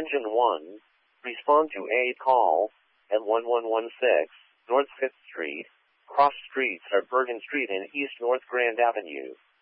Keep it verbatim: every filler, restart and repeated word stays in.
Engine one, respond to a call at one one one six North fifth Street. Cross streets are Bergen Street and East North Grand Avenue.